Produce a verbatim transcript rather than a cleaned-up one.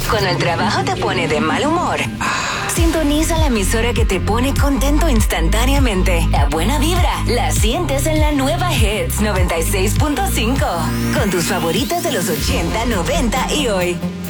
Cuando el trabajo te pone de mal humor, sintoniza la emisora que te pone contento instantáneamente. La buena vibra la sientes en la nueva Hits noventa y seis punto cinco. Con tus favoritas de los ochenta, noventa y hoy.